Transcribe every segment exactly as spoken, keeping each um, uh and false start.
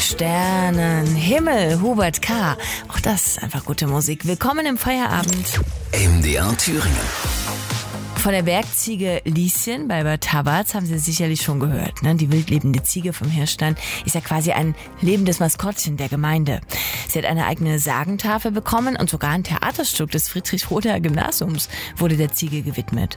Sternen, Himmel, Hubert K. Auch das ist einfach gute Musik. Willkommen im Feierabend. M D R Thüringen. Von der Bergziege Lieschen bei Bad Tabatz haben Sie sicherlich schon gehört. Ne? Die wildlebende Ziege vom Hirschstein ist ja quasi ein lebendes Maskottchen der Gemeinde. Sie hat eine eigene Sagentafel bekommen und sogar ein Theaterstück des Friedrich-Rother Gymnasiums wurde der Ziege gewidmet.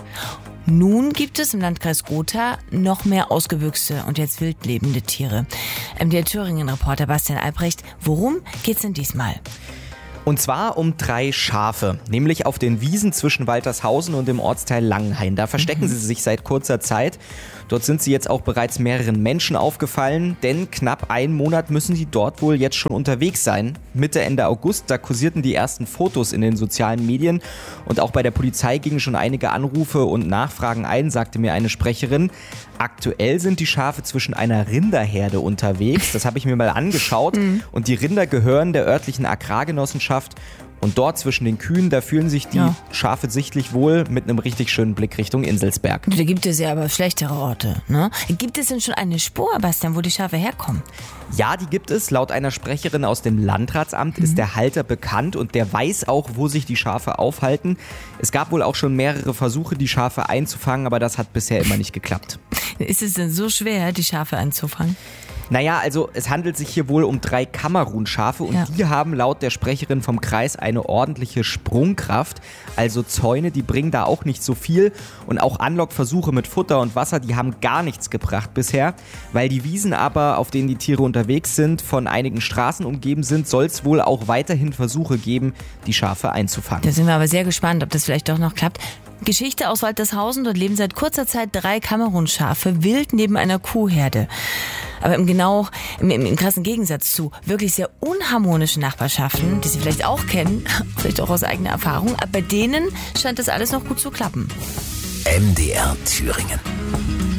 Nun gibt es im Landkreis Gotha noch mehr ausgewüchste und jetzt wildlebende Tiere. M D R Thüringen-Reporter Bastian Albrecht, worum geht's denn diesmal? Und zwar um drei Schafe, nämlich auf den Wiesen zwischen Waltershausen und dem Ortsteil Langenhain. Da verstecken mhm. sie sich seit kurzer Zeit. Dort sind sie jetzt auch bereits mehreren Menschen aufgefallen, denn knapp einen Monat müssen sie dort wohl jetzt schon unterwegs sein. Mitte, Ende August, da kursierten die ersten Fotos in den sozialen Medien und auch bei der Polizei gingen schon einige Anrufe und Nachfragen ein, sagte mir eine Sprecherin. Aktuell sind die Schafe zwischen einer Rinderherde unterwegs, das habe ich mir mal angeschaut mhm. und die Rinder gehören der örtlichen Agrargenossenschaft. Und dort zwischen den Kühen, da fühlen sich die ja. Schafe sichtlich wohl mit einem richtig schönen Blick Richtung Inselsberg. Da gibt es ja aber schlechtere Orte, ne? Gibt es denn schon eine Spur, Bastian, wo die Schafe herkommen? Ja, die gibt es. Laut einer Sprecherin aus dem Landratsamt mhm. ist der Halter bekannt und der weiß auch, wo sich die Schafe aufhalten. Es gab wohl auch schon mehrere Versuche, die Schafe einzufangen, aber das hat bisher immer nicht geklappt. Ist es denn so schwer, die Schafe einzufangen? Naja, also es handelt sich hier wohl um drei Kamerun-Schafe und ja. die haben laut der Sprecherin vom Kreis eine ordentliche Sprungkraft. Also Zäune, die bringen da auch nicht so viel und auch Anlockversuche mit Futter und Wasser, die haben gar nichts gebracht bisher. Weil die Wiesen aber, auf denen die Tiere unterwegs sind, von einigen Straßen umgeben sind, soll es wohl auch weiterhin Versuche geben, die Schafe einzufangen. Da sind wir aber sehr gespannt, ob das vielleicht doch noch klappt. Geschichte aus Waltershausen, dort leben seit kurzer Zeit drei Kamerun-Schafe wild neben einer Kuhherde. Aber im genau, im, im, im krassen Gegensatz zu wirklich sehr unharmonischen Nachbarschaften, die Sie vielleicht auch kennen, vielleicht auch aus eigener Erfahrung, aber bei denen scheint das alles noch gut zu klappen. M D R Thüringen.